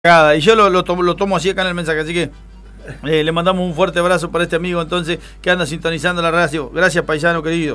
Y yo lo tomo así acá en el mensaje, así que le mandamos un fuerte abrazo para este amigo entonces que anda sintonizando la radio. Gracias, paisano querido.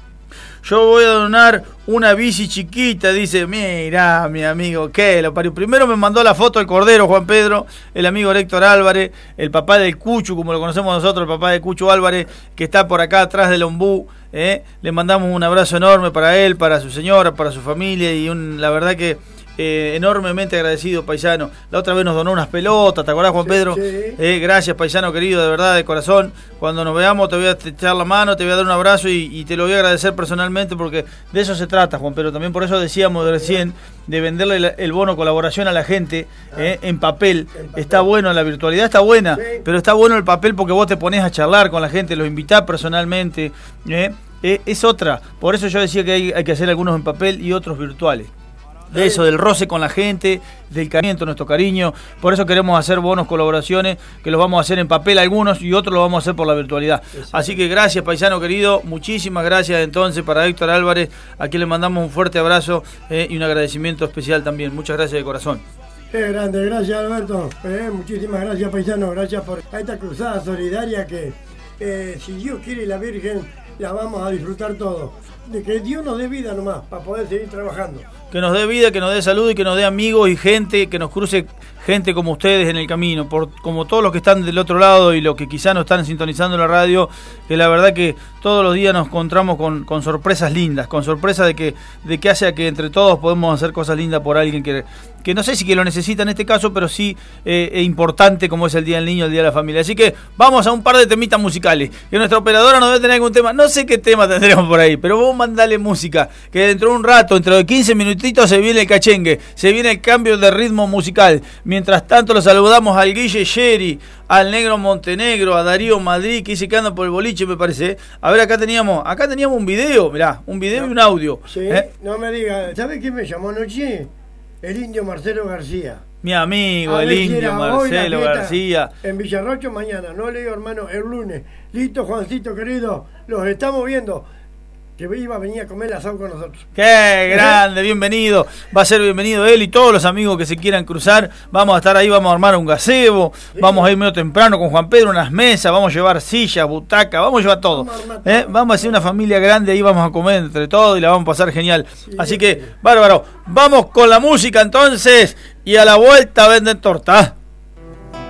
Yo voy a donar una bici chiquita, dice, mira mi amigo, ¿qué? Lo parió. Primero me mandó la foto del Cordero, Juan Pedro, el amigo Héctor Álvarez, el papá del Cuchu, como lo conocemos nosotros, el papá de Cuchu Álvarez, que está por acá atrás del ombú. Le mandamos un abrazo enorme para él, para su señora, para su familia y la verdad que enormemente agradecido, paisano. La otra vez nos donó unas pelotas, ¿te acordás, Juan Pedro? Sí. Gracias, paisano querido, de verdad, de corazón. Cuando nos veamos te voy a echar la mano, te voy a dar un abrazo y te lo voy a agradecer personalmente porque de eso se trata, Juan Pedro. También por eso decíamos recién de venderle el bono colaboración a la gente en papel. Está bueno, la virtualidad está buena, pero está bueno el papel porque vos te ponés a charlar con la gente, los invitás personalmente. Es otra. Por eso yo decía que hay que hacer algunos en papel y otros virtuales. De eso, del roce con la gente, del cariño, nuestro cariño. Por eso queremos hacer bonos colaboraciones, que los vamos a hacer en papel algunos y otros los vamos a hacer por la virtualidad. Así que gracias, paisano querido, muchísimas gracias entonces para Héctor Álvarez, a quien le mandamos un fuerte abrazo y un agradecimiento especial también. Muchas gracias de corazón. Qué grande, gracias Alberto, muchísimas gracias, paisano, gracias por esta cruzada solidaria que si Dios quiere y la Virgen la vamos a disfrutar todos. De que Dios nos dé vida nomás para poder seguir trabajando. Que nos dé vida, que nos dé salud y que nos dé amigos y gente, que nos cruce gente como ustedes en el camino, como todos los que están del otro lado y los que quizás no están sintonizando la radio, que la verdad que todos los días nos encontramos con sorpresas lindas, con sorpresas de que hace que entre todos podemos hacer cosas lindas por alguien que no sé si que lo necesita en este caso, pero sí es importante como es el Día del Niño, el Día de la Familia. Así que vamos a un par de temitas musicales, que nuestra operadora nos debe tener algún tema, no sé qué tema tendremos por ahí, pero vos mandale música, que dentro de un rato, dentro de 15 minutitos se viene el cachengue, se viene el cambio de ritmo musical. Mientras tanto lo saludamos al Guille Yeri, al Negro Montenegro, a Darío Madrid, que dice que anda por el boliche, me parece. A ver, acá teníamos un video, mirá, un video y un audio. Sí, no me digas, ¿sabes quién me llamó anoche? El indio Marcelo García. Mi amigo, el indio Marcelo García. En Villarrocho mañana, no le digo hermano, el lunes. Listo, Juancito querido, los estamos viendo. Que iba a venir a comer el asado con nosotros. ¡Qué grande! Bienvenido. Va a ser bienvenido él y todos los amigos que se quieran cruzar. Vamos a estar ahí, vamos a armar un gazebo. Sí. Vamos a ir medio temprano con Juan Pedro, unas mesas. Vamos a llevar sillas, butacas. Vamos a llevar todo. Vamos a hacer una familia grande. Ahí vamos a comer entre todos y la vamos a pasar genial. Sí, así que, bárbaro. Vamos con la música entonces. Y a la vuelta venden torta.